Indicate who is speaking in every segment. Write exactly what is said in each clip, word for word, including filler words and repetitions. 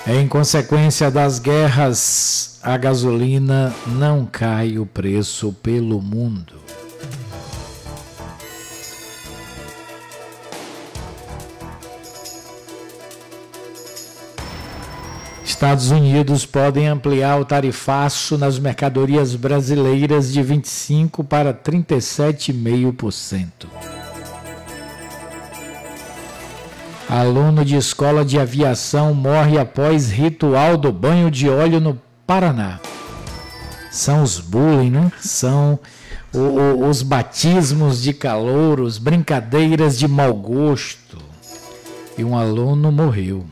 Speaker 1: Em consequência das guerras, a gasolina não cai o preço pelo mundo. Estados Unidos podem ampliar o tarifaço nas mercadorias brasileiras de vinte e cinco por cento para trinta e sete vírgula cinco por cento. Aluno de escola de aviação morre após ritual do banho de óleo no Paraná. São os bullying, né? São o, o, os batismos de calouros, brincadeiras de mau gosto. E um aluno morreu.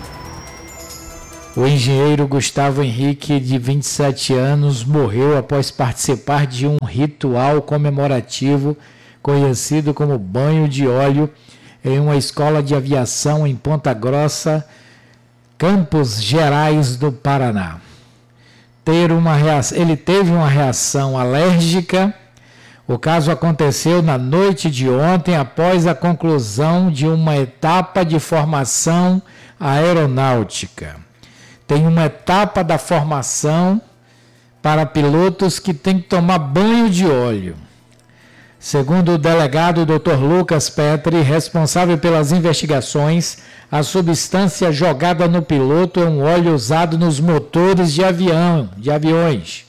Speaker 1: O engenheiro Gustavo Henrique, de vinte e sete anos, morreu após participar de um ritual comemorativo conhecido como banho de óleo em uma escola de aviação em Ponta Grossa, Campos Gerais do Paraná. Ter uma reação, ele teve uma reação alérgica. O caso aconteceu na noite de ontem, após a conclusão de uma etapa de formação aeronáutica. Tem uma etapa da formação para pilotos que tem que tomar banho de óleo. Segundo o delegado doutor Lucas Petri, responsável pelas investigações, a substância jogada no piloto é um óleo usado nos motores de avião, de aviões.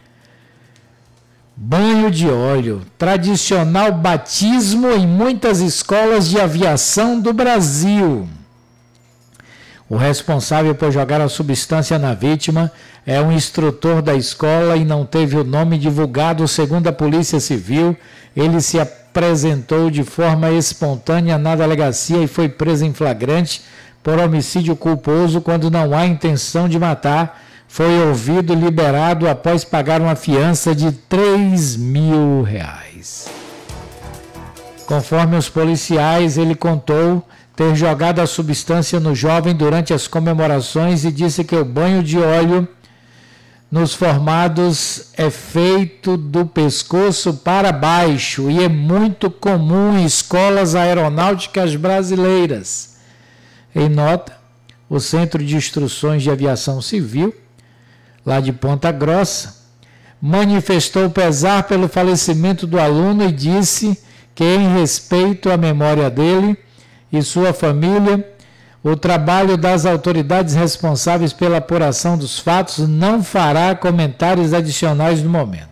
Speaker 1: Banho de óleo, tradicional batismo em muitas escolas de aviação do Brasil. O responsável por jogar a substância na vítima é um instrutor da escola e não teve o nome divulgado. Segundo a Polícia Civil, ele se apresentou de forma espontânea na delegacia e foi preso em flagrante por homicídio culposo quando não há intenção de matar. Foi ouvido e liberado após pagar uma fiança de três mil reais. Conforme os policiais, ele contou ter jogado a substância no jovem durante as comemorações e disse que o banho de óleo nos formados é feito do pescoço para baixo e é muito comum em escolas aeronáuticas brasileiras. Em nota, o Centro de Instruções de Aviação Civil, lá de Ponta Grossa, manifestou pesar pelo falecimento do aluno e disse que, em respeito à memória dele e sua família, o trabalho das autoridades responsáveis pela apuração dos fatos não fará comentários adicionais no momento.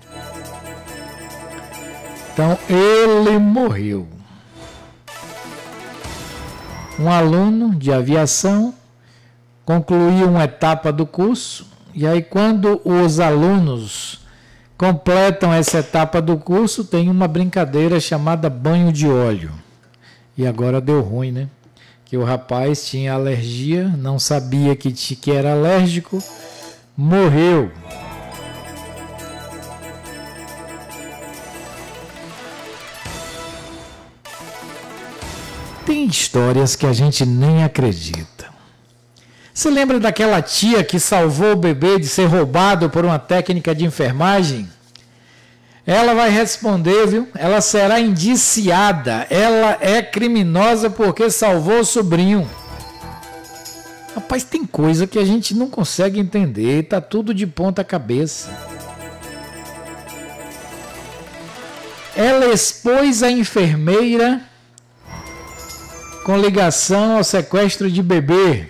Speaker 1: Então, ele morreu. Um aluno de aviação concluiu uma etapa do curso, e aí quando os alunos completam essa etapa do curso, tem uma brincadeira chamada banho de óleo. E agora deu ruim, né? Que o rapaz tinha alergia, não sabia que, que era alérgico, morreu. Tem histórias que a gente nem acredita. Você lembra daquela tia que salvou o bebê de ser roubado por uma técnica de enfermagem? Ela vai responder, viu? Ela será indiciada. Ela é criminosa porque salvou o sobrinho. Rapaz, tem coisa que a gente não consegue entender. Tá tudo de ponta cabeça. Ela expôs a enfermeira com ligação ao sequestro de bebê.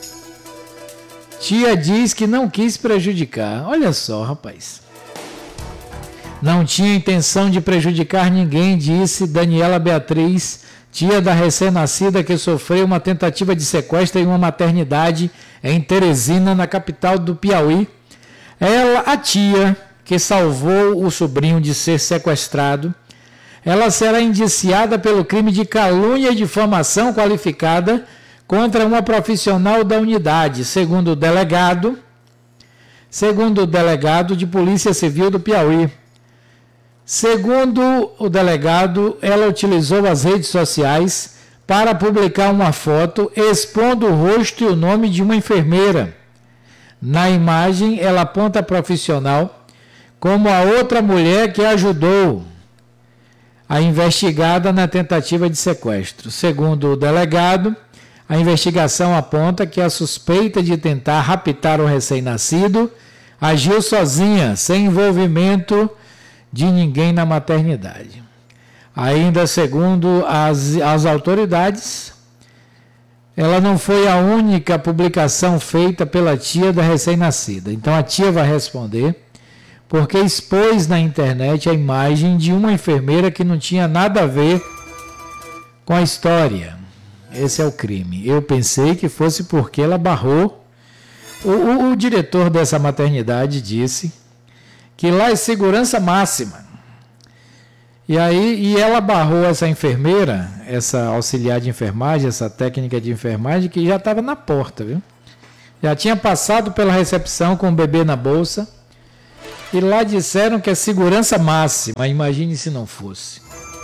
Speaker 1: Tia diz que não quis prejudicar. Olha só, rapaz. Não tinha intenção de prejudicar ninguém, disse Daniela Beatriz, tia da recém-nascida que sofreu uma tentativa de sequestro em uma maternidade em Teresina, na capital do Piauí. Ela, a tia que salvou o sobrinho de ser sequestrado, ela será indiciada pelo crime de calúnia e difamação qualificada contra uma profissional da unidade, segundo o delegado, segundo o delegado de Polícia Civil do Piauí. Segundo o delegado, ela utilizou as redes sociais para publicar uma foto expondo o rosto e o nome de uma enfermeira. Na imagem, ela aponta a profissional como a outra mulher que ajudou a investigada na tentativa de sequestro. Segundo o delegado, a A investigação aponta que a suspeita de tentar raptar o recém-nascido agiu sozinha, sem envolvimento de ninguém na maternidade. Ainda segundo as, as autoridades, ela não foi a única publicação feita pela tia da recém-nascida. Então a tia vai responder, porque expôs na internet a imagem de uma enfermeira que não tinha nada a ver com a história. Esse é o crime. Eu pensei que fosse porque ela barrou. O, o, o diretor dessa maternidade disse que lá é segurança máxima. E aí, e ela barrou essa enfermeira, essa auxiliar de enfermagem, essa técnica de enfermagem, que já estava na porta, viu? Já tinha passado pela recepção com o bebê na bolsa, e lá disseram que é segurança máxima. Imagine se não fosse.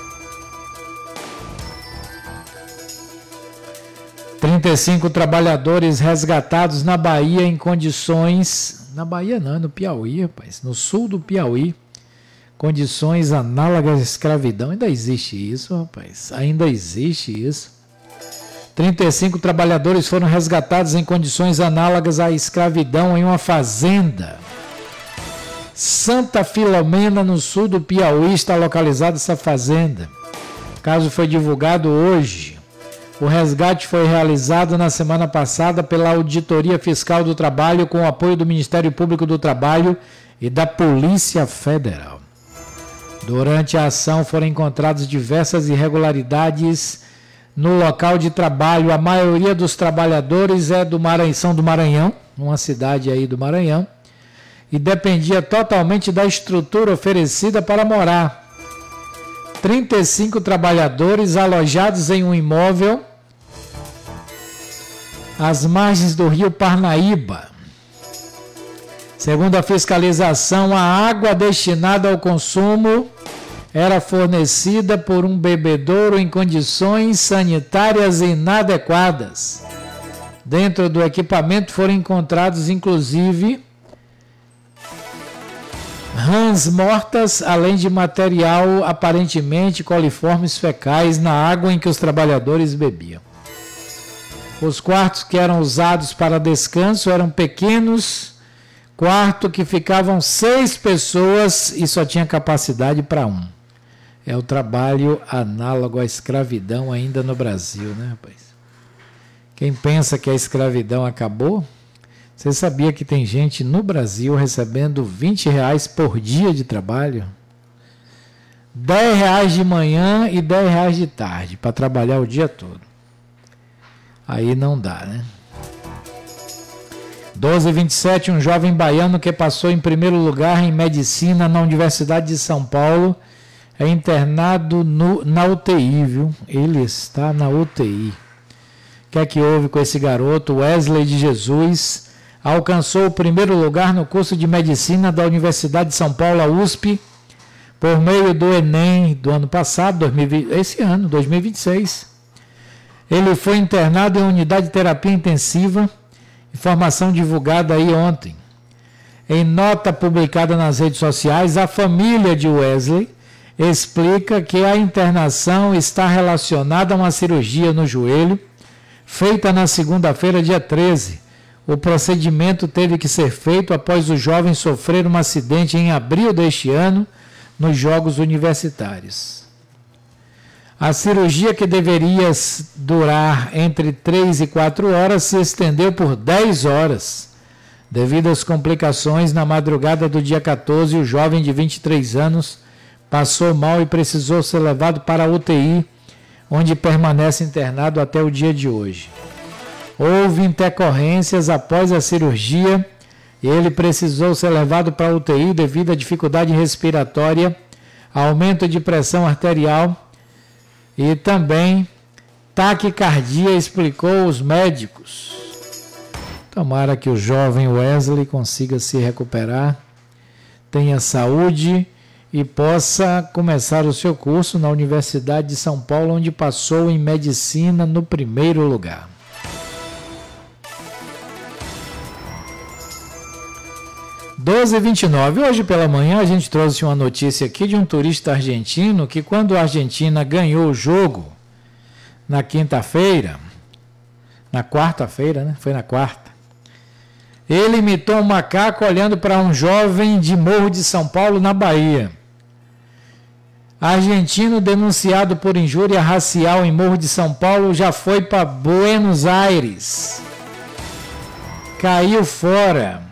Speaker 1: trinta e cinco trabalhadores resgatados na Bahia em condições... Na Bahia não, no Piauí, rapaz. No sul do Piauí. Condições análogas à escravidão. Ainda existe isso, rapaz. Ainda existe isso. trinta e cinco trabalhadores foram resgatados em condições análogas à escravidão em uma fazenda. Santa Filomena, no sul do Piauí, está localizada essa fazenda. O caso foi divulgado hoje. O resgate foi realizado na semana passada pela Auditoria Fiscal do Trabalho com o apoio do Ministério Público do Trabalho e da Polícia Federal. Durante a ação foram encontradas diversas irregularidades no local de trabalho. A maioria dos trabalhadores é do Maranhão, são do Maranhão, uma cidade aí do Maranhão, e dependia totalmente da estrutura oferecida para morar. trinta e cinco trabalhadores alojados em um imóvel às margens do rio Parnaíba. Segundo a fiscalização, a água destinada ao consumo era fornecida por um bebedouro em condições sanitárias inadequadas. Dentro do equipamento foram encontrados, inclusive, rãs mortas, além de material aparentemente coliformes fecais na água em que os trabalhadores bebiam. Os quartos que eram usados para descanso eram pequenos, quarto que ficavam seis pessoas e só tinha capacidade para um. É o trabalho análogo à escravidão ainda no Brasil, né, rapaz? Quem pensa que a escravidão acabou, você sabia que tem gente no Brasil recebendo vinte reais por dia de trabalho? dez reais de manhã e dez reais de tarde para trabalhar o dia todo. Aí não dá, né? doze e vinte e sete, um jovem baiano que passou em primeiro lugar em medicina na Universidade de São Paulo é internado no, na U T I, viu? Ele está na U T I. O que é que houve com esse garoto? Wesley de Jesus alcançou o primeiro lugar no curso de medicina da Universidade de São Paulo, a U S P, por meio do Enem do ano passado, dois mil e vinte, esse ano, dois mil e vinte e seis. Ele foi internado em unidade de terapia intensiva. Informação divulgada aí ontem. Em nota publicada nas redes sociais, a família de Wesley explica que a internação está relacionada a uma cirurgia no joelho, feita na segunda-feira, dia treze. O procedimento teve que ser feito após o jovem sofrer um acidente em abril deste ano, nos Jogos Universitários. A cirurgia, que deveria durar entre três e quatro horas, se estendeu por dez horas. Devido às complicações, na madrugada do dia quatorze, o jovem de vinte e três anos passou mal e precisou ser levado para a U T I, onde permanece internado até o dia de hoje. Houve intercorrências após a cirurgia e ele precisou ser levado para a U T I devido à dificuldade respiratória, aumento de pressão arterial e também taquicardia, explicou os médicos. Tomara que o jovem Wesley consiga se recuperar, tenha saúde e possa começar o seu curso na Universidade de São Paulo, onde passou em medicina no primeiro lugar. doze e vinte e nove, hoje pela manhã a gente trouxe uma notícia aqui de um turista argentino que, quando a Argentina ganhou o jogo na quinta-feira, Na quarta-feira, né? Foi na quarta. Ele imitou um macaco olhando para um jovem de Morro de São Paulo, na Bahia. Argentino denunciado por injúria racial em Morro de São Paulo já foi para Buenos Aires. Caiu fora.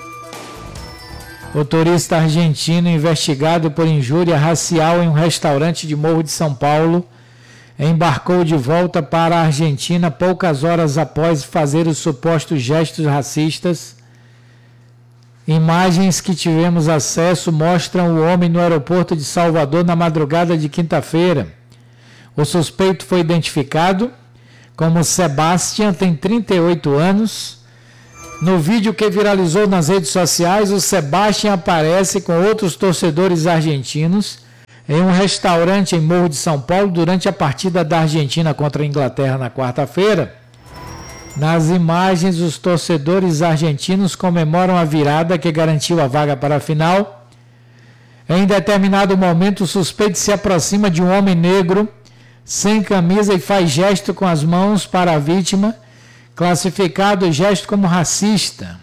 Speaker 1: O turista argentino investigado por injúria racial em um restaurante de Morro de São Paulo embarcou de volta para a Argentina poucas horas após fazer os supostos gestos racistas. Imagens que tivemos acesso mostram o homem no aeroporto de Salvador na madrugada de quinta-feira. O suspeito foi identificado como Sebastian, tem trinta e oito anos. No vídeo que viralizou nas redes sociais, o Sebastian aparece com outros torcedores argentinos em um restaurante em Morro de São Paulo durante a partida da Argentina contra a Inglaterra na quarta-feira. Nas imagens, os torcedores argentinos comemoram a virada que garantiu a vaga para a final. Em determinado momento, o suspeito se aproxima de um homem negro sem camisa e faz gesto com as mãos para a vítima, classificado o gesto como racista.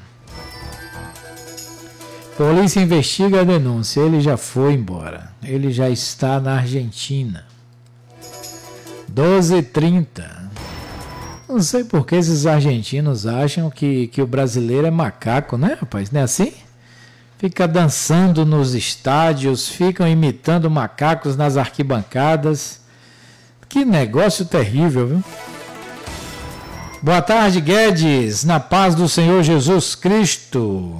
Speaker 1: Polícia investiga a denúncia. Ele já foi embora. Ele já está na Argentina. doze e trinta. Não sei por que esses argentinos acham que, que o brasileiro é macaco, né, rapaz? Não é assim? Fica dançando nos estádios, ficam imitando macacos nas arquibancadas. Que negócio terrível, viu? Boa tarde, Guedes. Na paz do Senhor Jesus Cristo.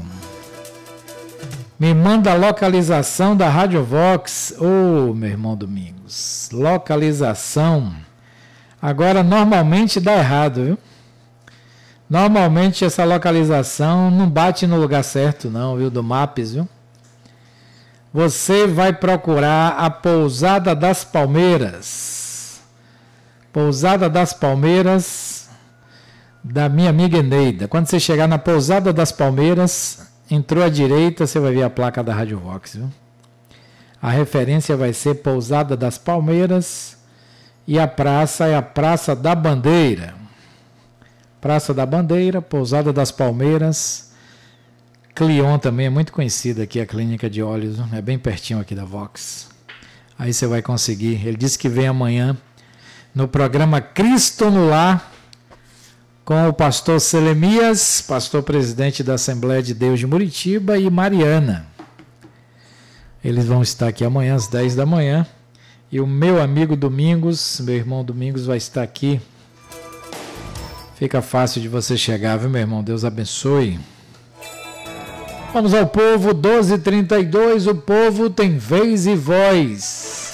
Speaker 1: Me manda a localização da Rádio Vox. Ô, oh, meu irmão Domingos. Localização. Agora, normalmente dá errado, viu? Normalmente essa localização não bate no lugar certo, não, viu? Do Maps, viu? Você vai procurar a Pousada das Palmeiras. Pousada das Palmeiras, da minha amiga Eneida. Quando você chegar na Pousada das Palmeiras, entrou à direita, você vai ver a placa da Rádio Vox, viu? A referência vai ser Pousada das Palmeiras e a praça é a Praça da Bandeira. Praça da Bandeira, Pousada das Palmeiras. Clion também é muito conhecida aqui, a clínica de olhos, é bem pertinho aqui da Vox. Aí você vai conseguir. Ele disse que vem amanhã no programa Cristo no Lar, com o pastor Selemias, pastor presidente da Assembleia de Deus de Muritiba, e Mariana. Eles vão estar aqui amanhã às dez da manhã. E o meu amigo Domingos, meu irmão Domingos, vai estar aqui. Fica fácil de você chegar, viu, meu irmão? Deus abençoe. Vamos ao povo, doze e trinta e dois. O povo tem vez e voz.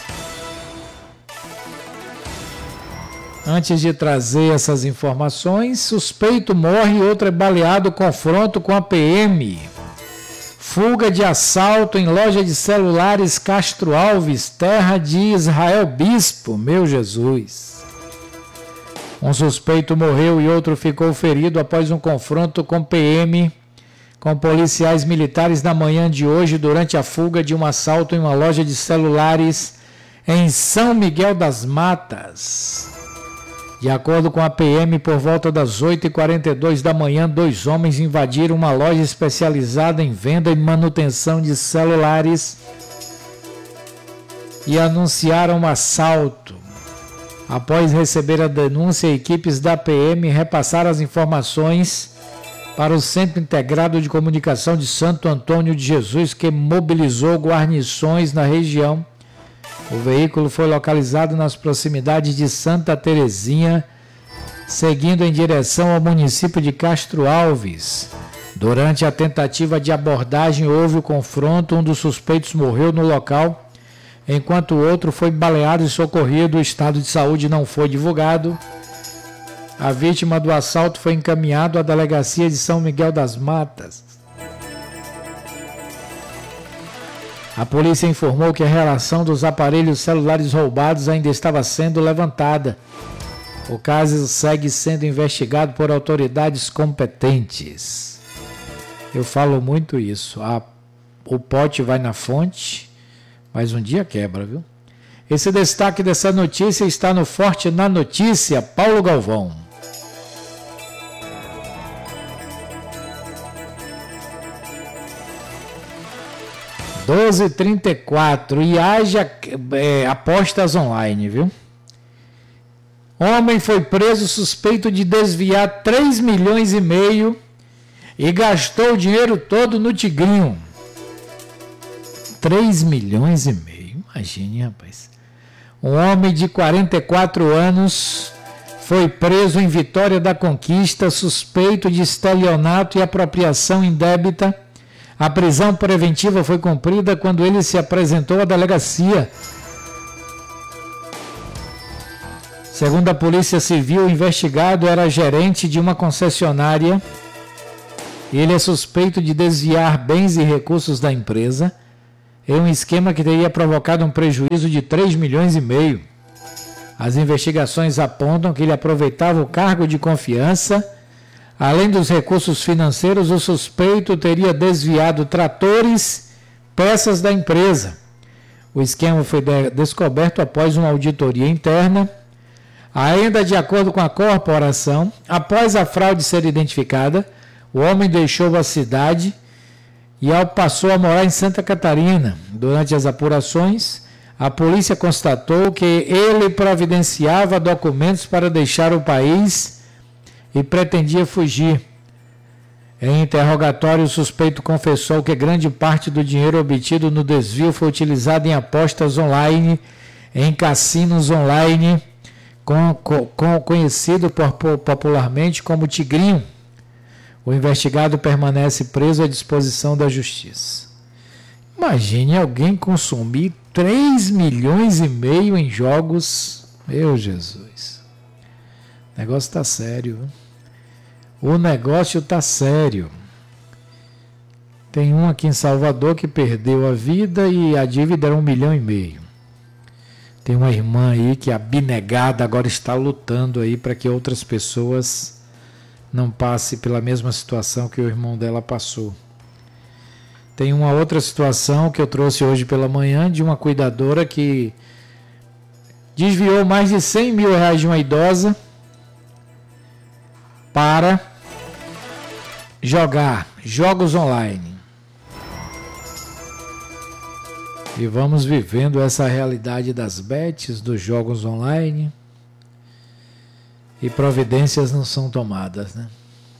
Speaker 1: Antes de trazer essas informações, suspeito morre e outro é baleado, confronto com a P M. Fuga de assalto em loja de celulares Castro Alves, terra de Israel Bispo, meu Jesus. Um suspeito morreu e outro ficou ferido após um confronto com P M, com policiais militares na manhã de hoje, durante a fuga de um assalto em uma loja de celulares em São Miguel das Matas. De acordo com a P M, por volta das oito e quarenta e dois da manhã, dois homens invadiram uma loja especializada em venda e manutenção de celulares e anunciaram um assalto. Após receber a denúncia, equipes da P M repassaram as informações para o Centro Integrado de Comunicação de Santo Antônio de Jesus, que mobilizou guarnições na região. O veículo foi localizado nas proximidades de Santa Terezinha, seguindo em direção ao município de Castro Alves. Durante a tentativa de abordagem, houve o confronto. Um dos suspeitos morreu no local, enquanto o outro foi baleado e socorrido. O estado de saúde não foi divulgado. A vítima do assalto foi encaminhado à delegacia de São Miguel das Matas. A polícia informou que a relação dos aparelhos celulares roubados ainda estava sendo levantada. O caso segue sendo investigado por autoridades competentes. Eu falo muito isso. A, o pote vai na fonte, mas um dia quebra, viu? Esse destaque dessa notícia está no Forte na Notícia, Paulo Galvão. doze e trinta e quatro. E haja é, apostas online, viu? Homem foi preso suspeito de desviar três milhões e meio e gastou o dinheiro todo no Tigrinho. três milhões e meio. Imagine, rapaz. Um homem de quarenta e quatro anos foi preso em Vitória da Conquista, suspeito de estelionato e apropriação indébita. A prisão preventiva foi cumprida quando ele se apresentou à delegacia. Segundo a Polícia Civil, o investigado era gerente de uma concessionária. Ele é suspeito de desviar bens e recursos da empresa em um esquema que teria provocado um prejuízo de três milhões e meio. As investigações apontam que ele aproveitava o cargo de confiança. Além dos recursos financeiros, o suspeito teria desviado tratores, peças da empresa. O esquema foi de- descoberto após uma auditoria interna. Ainda de acordo com a corporação, após a fraude ser identificada, o homem deixou a cidade e passou a morar em Santa Catarina. Durante as apurações, a polícia constatou que ele providenciava documentos para deixar o país e pretendia fugir. Em interrogatório, o suspeito confessou que grande parte do dinheiro obtido no desvio foi utilizado em apostas online, em cassinos online, com, com, conhecido por, popularmente como Tigrinho. O investigado permanece preso à disposição da justiça. Imagine alguém consumir três milhões e meio em jogos. Meu Jesus. O negócio está sério. Viu? O negócio está sério. Tem um aqui em Salvador que perdeu a vida e a dívida era um milhão e meio. Tem uma irmã aí que abnegada agora está lutando aí para que outras pessoas não passem pela mesma situação que o irmão dela passou. Tem uma outra situação que eu trouxe hoje pela manhã de uma cuidadora que desviou mais de cem mil reais de uma idosa para jogar jogos online. E vamos vivendo essa realidade das bets, dos jogos online, e providências não são tomadas, né?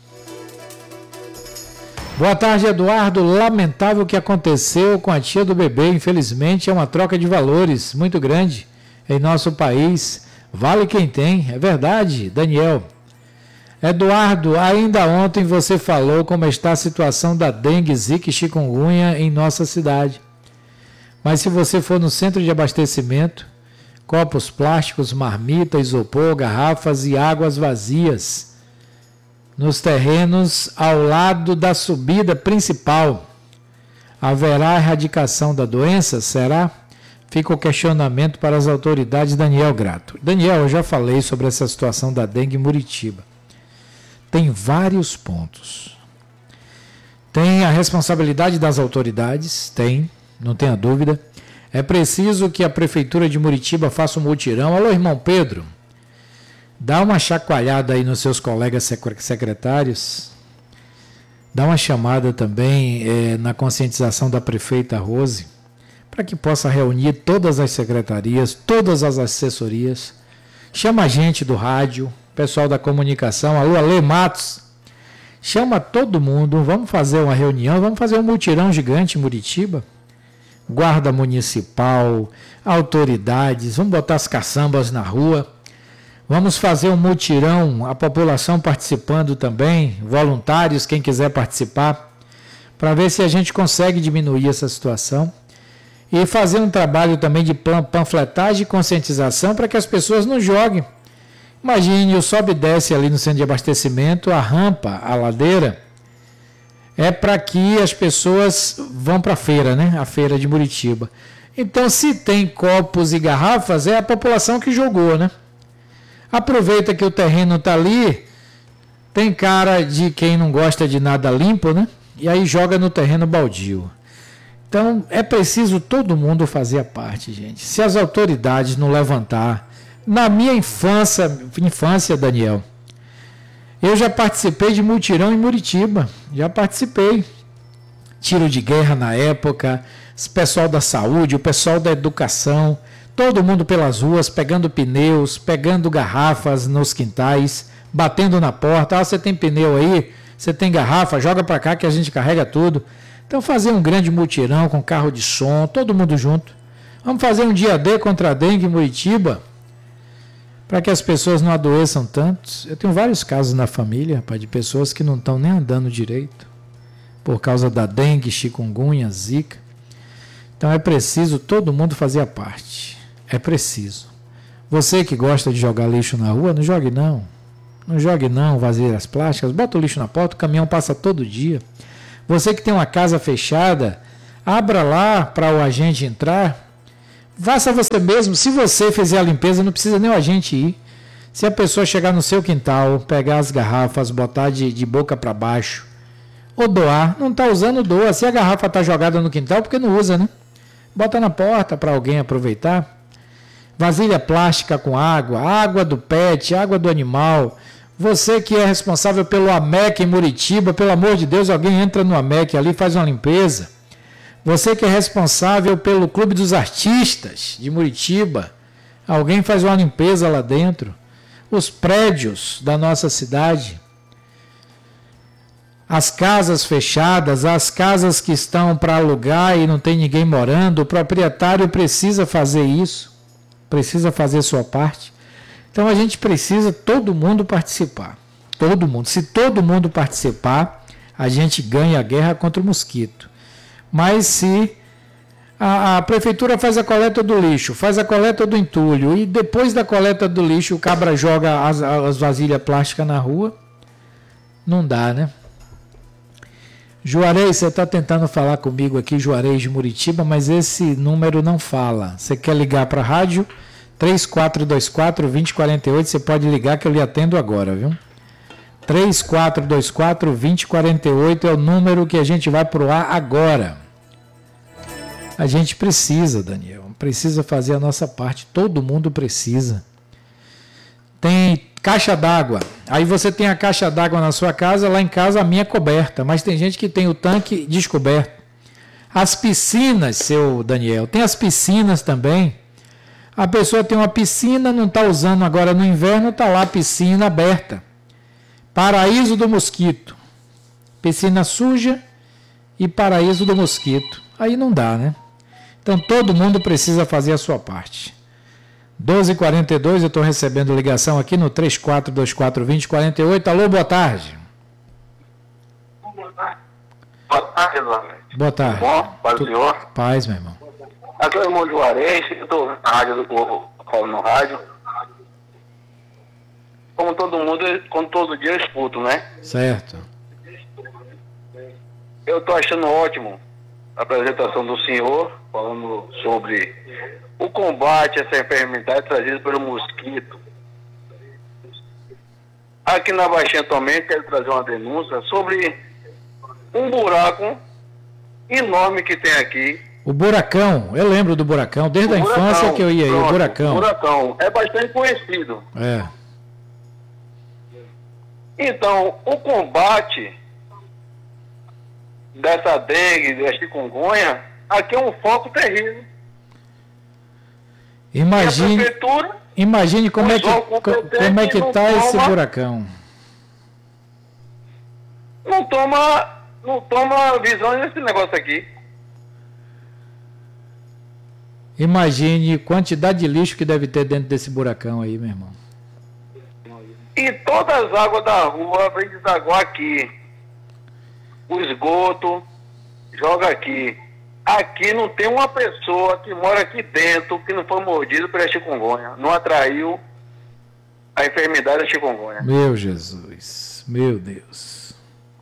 Speaker 1: Boa tarde, Eduardo. Lamentável o que aconteceu com a tia do bebê. Infelizmente, é uma troca de valores muito grande em nosso país. Vale quem tem, é verdade, Daniel. Eduardo, ainda ontem você falou como está a situação da dengue, zika e chikungunya em nossa cidade. Mas se você for no centro de abastecimento, copos plásticos, marmita, isopor, garrafas e águas vazias nos terrenos ao lado da subida principal, haverá erradicação da doença? Será? Fica o questionamento para as autoridades. Daniel Grato. Daniel, eu já falei sobre essa situação da dengue em Muritiba. Tem vários pontos. Tem a responsabilidade das autoridades, tem, não tenha dúvida. É preciso que a Prefeitura de Muritiba faça um mutirão. Alô, irmão Pedro, dá uma chacoalhada aí nos seus colegas secretários. Dá uma chamada também é, na conscientização da prefeita Rose, para que possa reunir todas as secretarias, todas as assessorias. Chama a gente do rádio, pessoal da comunicação, alô, Alê Matos, chama todo mundo, vamos fazer uma reunião, vamos fazer um mutirão gigante em Muritiba. Guarda municipal, autoridades, vamos botar as caçambas na rua, vamos fazer um mutirão, a população participando também, voluntários, quem quiser participar, para ver se a gente consegue diminuir essa situação e fazer um trabalho também de panfletagem e conscientização para que as pessoas não joguem. Imagine, o sobe e desce ali no centro de abastecimento, a rampa, a ladeira, é para que as pessoas vão para a feira, né? A feira de Muritiba. Então, se tem copos e garrafas, é a população que jogou, né? Aproveita que o terreno está ali, tem cara de quem não gosta de nada limpo, né? E aí joga no terreno baldio. Então, é preciso todo mundo fazer a parte, gente. Se as autoridades não levantar... Na minha infância, infância, Daniel, eu já participei de mutirão em Muritiba, já participei. Tiro de guerra na época, o pessoal da saúde, o pessoal da educação, todo mundo pelas ruas, pegando pneus, pegando garrafas nos quintais, batendo na porta. Ah, você tem pneu aí? Você tem garrafa? Joga para cá que a gente carrega tudo. Então fazer um grande mutirão com carro de som, todo mundo junto. Vamos fazer um dia D contra a dengue em Muritiba, para que as pessoas não adoeçam tanto. Eu tenho vários casos na família, rapaz, de pessoas que não estão nem andando direito, por causa da dengue, chikungunya, zika. Então é preciso todo mundo fazer a parte. É preciso. Você que gosta de jogar lixo na rua, não jogue não. Não jogue não, vasilhas plásticas, bota o lixo na porta, o caminhão passa todo dia. Você que tem uma casa fechada, abra lá para o agente entrar. Faça você mesmo. Se você fizer a limpeza, não precisa nem o agente ir. Se a pessoa chegar no seu quintal, pegar as garrafas, botar de, de boca para baixo, ou doar, não está usando, doa. Se a garrafa está jogada no quintal, porque não usa, né? Bota na porta para alguém aproveitar. Vasilha plástica com água, água do pet, água do animal. Você que é responsável pelo AMEC em Muritiba, pelo amor de Deus, alguém entra no AMEC ali e faz uma limpeza. Você que é responsável pelo Clube dos Artistas de Muritiba, alguém faz uma limpeza lá dentro. Os prédios da nossa cidade, as casas fechadas, as casas que estão para alugar e não tem ninguém morando, o proprietário precisa fazer isso, precisa fazer sua parte. Então a gente precisa todo mundo participar, todo mundo. Se todo mundo participar, a gente ganha a guerra contra o mosquito. Mas se a, a prefeitura faz a coleta do lixo, faz a coleta do entulho e depois da coleta do lixo o cabra joga as, as vasilhas plásticas na rua, não dá, né? Juarez, você está tentando falar comigo aqui, Juarez de Muritiba, mas esse número não fala. Você quer ligar para a rádio? três quatro dois quatro, dois zero quatro oito, você pode ligar que eu lhe atendo agora, viu? três quatro dois quatro, dois zero quatro oito é o número que a gente vai pro ar agora. A gente precisa, Daniel, precisa fazer a nossa parte, todo mundo precisa. Tem caixa d'água, aí você tem a caixa d'água na sua casa, lá em casa a minha é coberta, mas tem gente que tem o tanque descoberto. As piscinas, seu Daniel, tem as piscinas também. A pessoa tem uma piscina, não está usando agora no inverno, está lá a piscina aberta. Paraíso do mosquito. Piscina suja e paraíso do mosquito. Aí não dá, né? Então todo mundo precisa fazer a sua parte. doze e quarenta e dois, eu estou recebendo ligação aqui no três quatro dois quatro, dois zero quatro oito. Alô, boa tarde.
Speaker 2: Boa tarde. Boa tarde, Eduardo.
Speaker 1: Boa tarde.
Speaker 2: Bom, paz do Senhor.
Speaker 1: Paz, meu irmão.
Speaker 2: Aqui é o irmão Juarez, eu estou na rádio do Povo, no rádio. Como todo mundo, como todo dia eu escuto, né?
Speaker 1: Certo.
Speaker 2: Eu estou achando ótimo a apresentação do senhor, falando sobre o combate a essa enfermidade trazida pelo mosquito. Aqui na Baixinha também quero trazer uma denúncia sobre um buraco enorme que tem aqui.
Speaker 1: O buracão, eu lembro do buracão, desde a infância que eu ia aí, o buracão.
Speaker 2: O buracão é bastante conhecido.
Speaker 1: É.
Speaker 2: Então, o combate dessa dengue, da chikungunya, aqui é um foco terrível.
Speaker 1: Imagine,
Speaker 2: e a prefeitura,
Speaker 1: imagine como é que como é que está esse buracão.
Speaker 2: Não toma, não toma visão nesse negócio aqui.
Speaker 1: Imagine quantidade de lixo que deve ter dentro desse buracão aí, meu irmão.
Speaker 2: E todas as águas da rua vêm desaguar aqui. O esgoto joga aqui. Aqui não tem uma pessoa que mora aqui dentro que não foi mordido pela chikungunya. Não atraiu a enfermidade da chikungunya.
Speaker 1: Meu Jesus, meu Deus.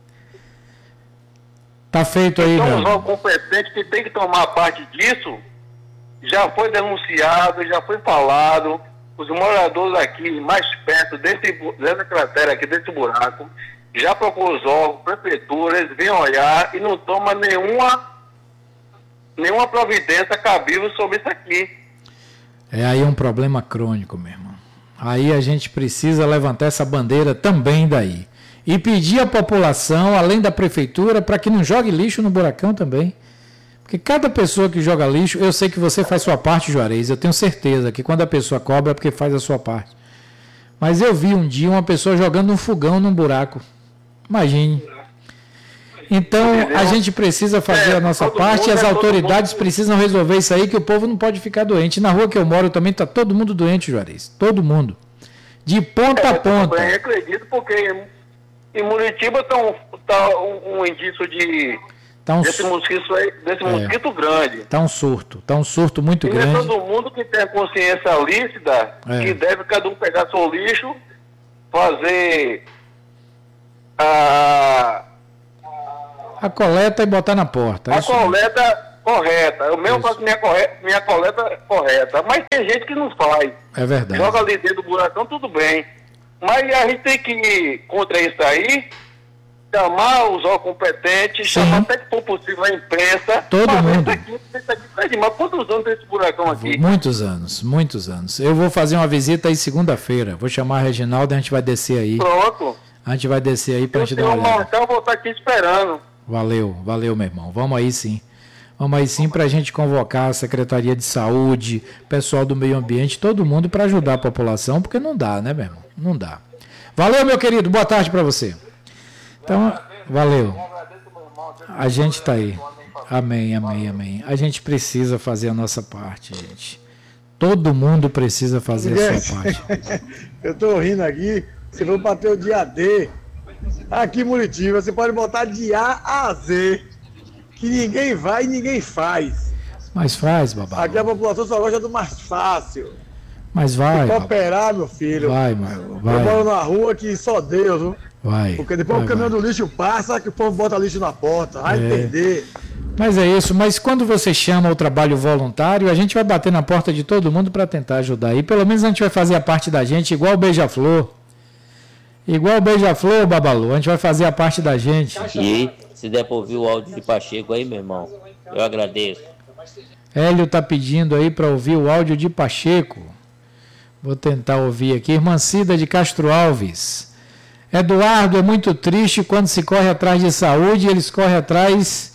Speaker 1: Tá feito aí,
Speaker 2: então,
Speaker 1: meu.
Speaker 2: Então, os órgãos competentes que tem que tomar parte disso, já foi denunciado, já foi falado. Os moradores aqui, mais perto desse, dessa cratera aqui, desse buraco, já procurou os órgãos, prefeitura, eles vêm olhar e não tomam nenhuma, nenhuma providência cabível sobre isso aqui.
Speaker 1: É aí um problema crônico, meu irmão. Aí a gente precisa levantar essa bandeira também daí. E pedir à população, além da prefeitura, para que não jogue lixo no buracão também. Porque cada pessoa que joga lixo, eu sei que você faz sua parte, Juarez, eu tenho certeza que quando a pessoa cobra é porque faz a sua parte. Mas eu vi um dia uma pessoa jogando um fogão num buraco. Imagine. Então, a gente precisa fazer a nossa parte e as autoridades precisam resolver isso aí, que o povo não pode ficar doente. Na rua que eu moro também está todo mundo doente, Juarez. Todo mundo. De ponta a ponta.
Speaker 2: Eu acredito, porque em Muritiba está um, tá um, um indício de, tá um, desse mosquito, desse é, mosquito grande.
Speaker 1: Está um surto. Está um surto muito
Speaker 2: e
Speaker 1: grande.
Speaker 2: E é todo mundo que tem a consciência lícita, é. que deve cada um pegar seu lixo, fazer a...
Speaker 1: A coleta e botar na porta.
Speaker 2: A coleta mesmo. correta. Eu mesmo isso. faço minha, correta, minha coleta correta. Mas tem gente que não faz.
Speaker 1: É verdade.
Speaker 2: Joga ali dentro do buracão, tudo bem. Mas a gente tem que, contra isso aí, chamar os órgãos competentes, Sim. chamar até que for possível a imprensa.
Speaker 1: Todo mundo.
Speaker 2: Aqui, aqui, mas quantos anos tem esse buracão aqui?
Speaker 1: Muitos anos, muitos anos. Eu vou fazer uma visita aí segunda-feira. Vou chamar a Reginaldo e a gente vai descer aí.
Speaker 2: Pronto.
Speaker 1: A gente vai descer aí pra gente dar uma olhada.
Speaker 2: Marcar, eu vou estar aqui esperando.
Speaker 1: Valeu, valeu, meu irmão. Vamos aí sim. Vamos aí sim para a gente convocar a Secretaria de Saúde, pessoal do meio ambiente, todo mundo para ajudar a população, porque não dá, né, meu irmão? Não dá. Valeu, meu querido. Boa tarde para você. Então, valeu. A gente está aí. Amém, amém, amém. A gente precisa fazer a nossa parte, gente. Todo mundo precisa fazer a sua parte.
Speaker 3: Eu estou rindo aqui. Você vai bater o dia D. Aqui em Muritiba, você pode botar de A a Z, que ninguém vai e ninguém faz.
Speaker 1: Mas faz, babá.
Speaker 3: Aqui a população só gosta do mais fácil.
Speaker 1: Mas vai.
Speaker 3: Cooperar, meu filho.
Speaker 1: Vai, mano. Vai.
Speaker 3: Eu moro na rua que só Deus, viu?
Speaker 1: Vai.
Speaker 3: Porque depois
Speaker 1: vai,
Speaker 3: o caminhão
Speaker 1: vai.
Speaker 3: do lixo passa, que o povo bota lixo na porta. Vai é. entender.
Speaker 1: Mas é isso. Mas quando você chama o trabalho voluntário, a gente vai bater na porta de todo mundo para tentar ajudar. E pelo menos a gente vai fazer a parte da gente, igual o Beija-Flor. Igual o Beija-Flor, Babalu, a gente vai fazer a parte da gente.
Speaker 4: E se der para ouvir o áudio de Pacheco aí, meu irmão, eu agradeço.
Speaker 1: Hélio está pedindo aí para ouvir o áudio de Pacheco. Vou tentar ouvir aqui. Irmã Cida de Castro Alves. Eduardo, é muito triste quando se corre atrás de saúde, eles correm atrás...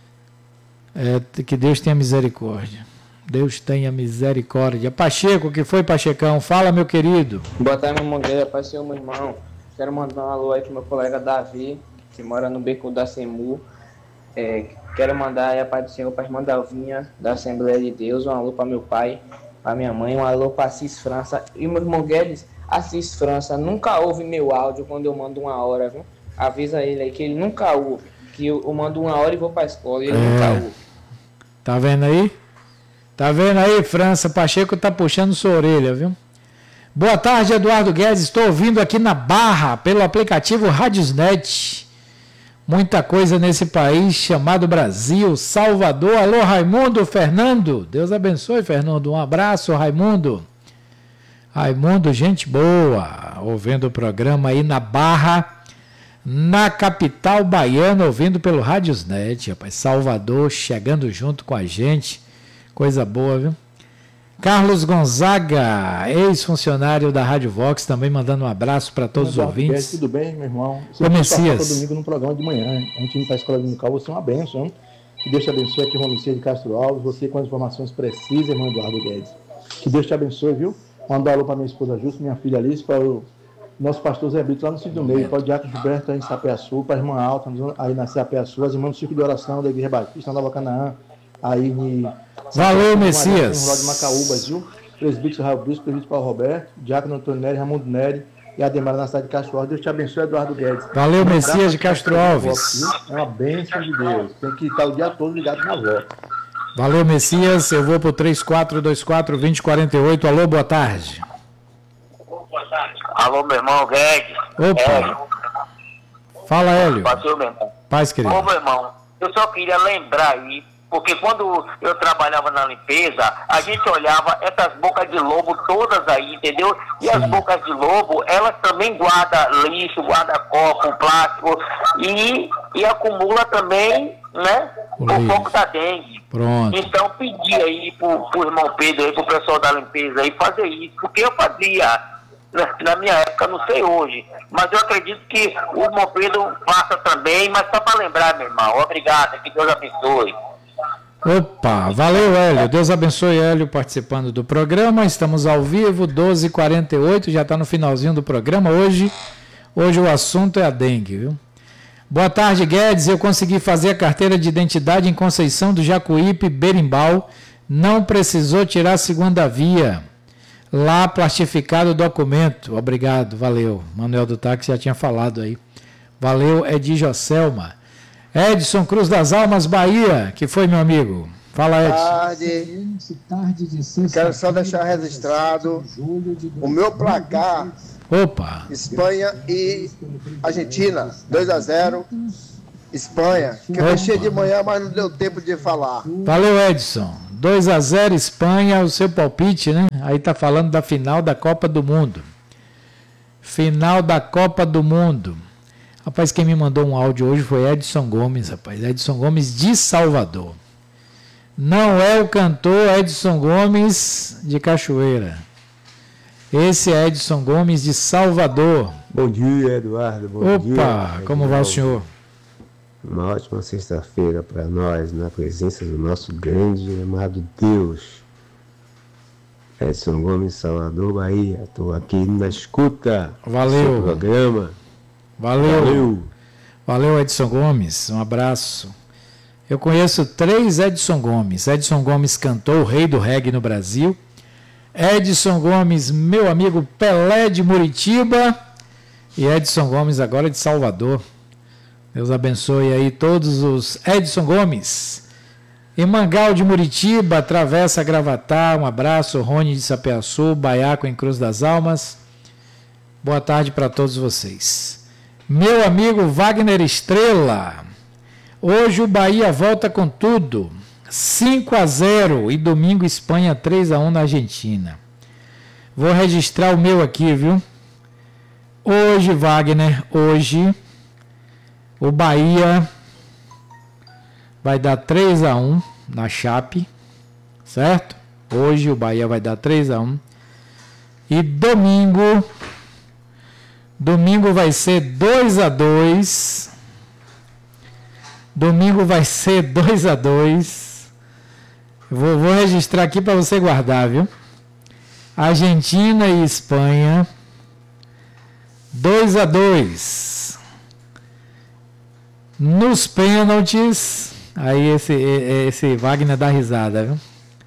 Speaker 1: É, que Deus tenha misericórdia. Deus tenha misericórdia. Pacheco, que foi, Pachecão? Fala, meu querido.
Speaker 5: Boa tarde, meu Mangueira, Pai Senhor, meu irmão. Quero mandar um alô aí pro meu colega Davi, que mora no Beco da Semu. É, quero mandar aí a Pai do Senhor para a irmã Dalvinha, da Assembleia de Deus. Um alô para meu pai, para minha mãe. Um alô para Assis França. E meu irmão Guedes, Assis França nunca ouve meu áudio quando eu mando uma hora, viu? Avisa ele aí que ele nunca ouve. Que eu, eu mando uma hora e vou para a escola e ele é. nunca ouve.
Speaker 1: Tá vendo aí? Tá vendo aí, França? Pacheco tá puxando sua orelha, viu? Boa tarde, Eduardo Guedes. Estou ouvindo aqui na Barra, pelo aplicativo Radiosnet. Muita coisa nesse país chamado Brasil, Salvador. Alô, Raimundo, Fernando. Deus abençoe, Fernando. Um abraço, Raimundo. Raimundo, gente boa. Ouvindo o programa aí na Barra, na capital baiana, ouvindo pelo Radiosnet. Rapaz, Salvador chegando junto com a gente. Coisa boa, viu? Carlos Gonzaga, ex-funcionário da Rádio Vox, também mandando um abraço para todos os ouvintes.
Speaker 6: Tudo bem, meu irmão?
Speaker 1: Ô, Messias.
Speaker 6: Todo domingo no programa de manhã. A gente indo para a escola dominical, você é uma bênção. Hein? Que Deus te abençoe aqui, João Messias de Castro Alves. Você com as informações precisas, irmão Eduardo Guedes. Que Deus te abençoe, viu? Mandar alô para minha esposa Justa, minha filha Alice, para o nosso pastor Zé Brito lá no Sítio do Meio, para o Diácono Gilberto aí em Sapeaçu, para a irmã Alta aí na Sapeaçu, as irmãs do Círculo de Oração da Igreja Batista, na Nova Canaã, aí em...
Speaker 1: Valeu, Messias.
Speaker 6: Lá de Macaúbas, viu? Presbítero Raul Bispo, presbítero Paulo Roberto, Diácono Antônio Nery, Ramundo Nery e Ademar na cidade de Castro Alves. Deus te abençoe, Eduardo Guedes.
Speaker 1: Valeu, um Messias de Castro Alves.
Speaker 6: É uma bênção de Deus. Tem que estar o dia todo ligado na voz.
Speaker 1: Valeu, Messias. Eu vou para o três quatro dois quatro, dois zero quatro oito. Alô, boa tarde.
Speaker 2: Boa tarde. Alô, meu irmão Guedes.
Speaker 1: Opa. Hélio. Fala, Hélio.
Speaker 2: Passou, meu irmão.
Speaker 1: Paz, querido.
Speaker 2: Ô, meu irmão, eu só queria lembrar aí, porque quando eu trabalhava na limpeza, a gente olhava essas bocas de lobo todas aí, entendeu? E Sim. as bocas de lobo, elas também guardam lixo, guardam copo, plástico e, e acumula também, né, o foco da dengue.
Speaker 1: Pronto.
Speaker 2: Então pedi aí pro, pro irmão Pedro, aí, pro pessoal da limpeza aí fazer isso, porque eu fazia. Na minha época, não sei hoje, mas eu acredito que o irmão Pedro faça também, mas só para lembrar, meu irmão. Obrigado, que Deus abençoe.
Speaker 1: Opa, valeu, Hélio. Deus abençoe, Hélio, participando do programa. Estamos ao vivo, doze e quarenta e oito, já está no finalzinho do programa. Hoje, hoje o assunto é a dengue, viu? Boa tarde, Guedes. Eu consegui fazer a carteira de identidade em Conceição do Jacuípe, Berimbau. Não precisou tirar a segunda via. Lá, plastificado o documento. Obrigado, valeu. Manuel do Táxi já tinha falado aí. Valeu, Edi Joselma. Edson Cruz das Almas, Bahia, que foi, meu amigo? Fala, Edson.
Speaker 7: Tarde. Quero só deixar registrado o meu placar.
Speaker 1: Opa.
Speaker 7: Espanha e Argentina, dois a zero. Espanha, que eu deixei de manhã, mas não deu tempo de falar.
Speaker 1: Valeu, Edson. dois a zero Espanha, o seu palpite, né? Aí tá falando da final da Copa do Mundo. Final da Copa do Mundo. Rapaz, quem me mandou um áudio hoje foi Edson Gomes, rapaz. Edson Gomes de Salvador. Não é o cantor Edson Gomes de Cachoeira. Esse é Edson Gomes de Salvador.
Speaker 8: Bom dia, Eduardo. Bom
Speaker 1: Opa,
Speaker 8: dia.
Speaker 1: Opa, como vai o senhor?
Speaker 8: Uma ótima sexta-feira para nós, na presença do nosso grande e amado Deus. Edson Gomes, Salvador, Bahia. Estou aqui na escuta.
Speaker 1: Valeu.
Speaker 8: Do programa.
Speaker 1: Valeu. Valeu. Valeu, Edson Gomes. Um abraço. Eu conheço três Edson Gomes. Edson Gomes cantou o Rei do Reggae no Brasil. Edson Gomes, meu amigo Pelé de Muritiba. E Edson Gomes agora de Salvador. Deus abençoe aí todos os Edson Gomes. Em Mangal de Muritiba, Travessa Gravatá. Um abraço. Rony de Sapeaçu, Baiaco em Cruz das Almas. Boa tarde para todos vocês. Meu amigo Wagner Estrela, hoje o Bahia volta com tudo, cinco a zero, e domingo Espanha três a um na Argentina. Vou registrar o meu aqui, viu? Hoje, Wagner, hoje, o Bahia vai dar três a um na Chape, certo? Hoje o Bahia vai dar três a um. E domingo... Domingo vai ser dois a dois. Domingo vai ser dois a dois. Vou, vou registrar aqui para você guardar, viu? Argentina e Espanha. dois a dois. Nos pênaltis. Aí esse, esse Wagner dá risada, viu?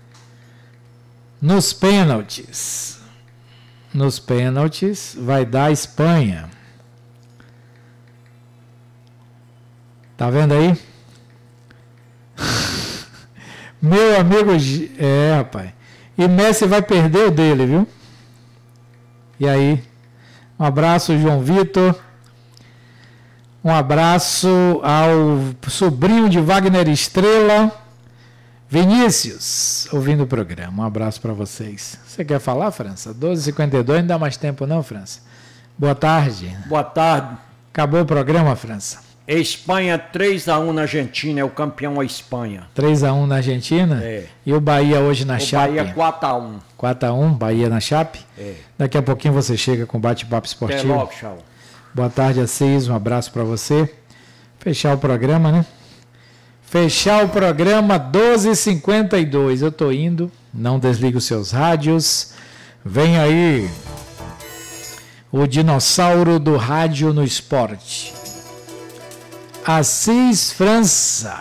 Speaker 1: Nos pênaltis. Nos pênaltis, vai dar a Espanha. Tá vendo aí? Meu amigo... É, rapaz. E Messi vai perder o dele, viu? E aí? Um abraço, João Vitor. Um abraço ao sobrinho de Wagner Estrela, Vinícius, ouvindo o programa. Um abraço para vocês. Você quer falar, França? doze e cinquenta e dois, não dá mais tempo não, França? Boa tarde.
Speaker 9: Boa tarde.
Speaker 1: Acabou o programa, França?
Speaker 9: Espanha três a um na Argentina, é o campeão a Espanha.
Speaker 1: três a um na Argentina?
Speaker 9: É.
Speaker 1: E o Bahia hoje na
Speaker 9: o
Speaker 1: Chape?
Speaker 9: Bahia quatro a um.
Speaker 1: quatro a um, Bahia na Chape?
Speaker 9: É.
Speaker 1: Daqui a pouquinho você chega com bate-papo esportivo.
Speaker 9: Até logo, tchau.
Speaker 1: Boa tarde, Assis, um abraço para você. Fechar o programa, né? Fechar o programa, doze e cinquenta e dois. Eu estou indo, não desligue os seus rádios. Vem aí o dinossauro do rádio no esporte. Assis França.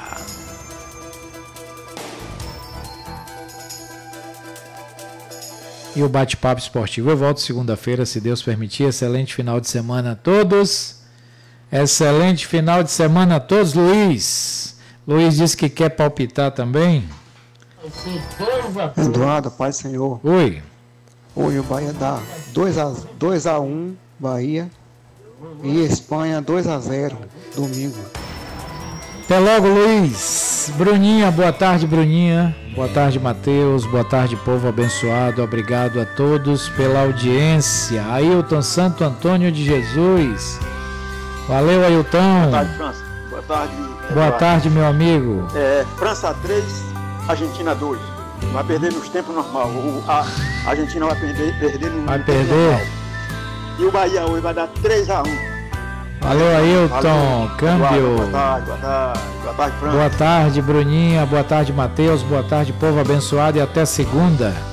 Speaker 1: E o bate-papo esportivo. Eu volto segunda-feira, se Deus permitir. Excelente final de semana a todos. Excelente final de semana a todos, Luiz. Luiz disse que quer palpitar também.
Speaker 10: Eduardo, Pai Senhor.
Speaker 1: Oi.
Speaker 10: Hoje o Bahia dá dois a um, Bahia. E Espanha dois a zero, domingo.
Speaker 1: Até logo, Luiz. Bruninha, boa tarde, Bruninha. Boa tarde, Matheus. Boa tarde, povo abençoado. Obrigado a todos pela audiência. Ailton Santo Antônio de Jesus. Valeu, Ailton.
Speaker 11: Boa tarde, França. Boa tarde, Eduardo.
Speaker 1: Boa tarde, meu amigo.
Speaker 11: É, França três, Argentina dois. Vai perder nos tempos normais. A Argentina vai perder, perder no
Speaker 1: Vai
Speaker 11: tempo
Speaker 1: perder.
Speaker 11: normal. E o Bahia hoje vai dar três a um.
Speaker 1: Valeu, Ailton.
Speaker 11: Valeu.
Speaker 1: Câmbio.
Speaker 11: Boa tarde, boa tarde. Boa Boa tarde, Fran.
Speaker 1: Boa tarde, Bruninha. Boa tarde, Matheus. Boa tarde, povo abençoado. E até segunda.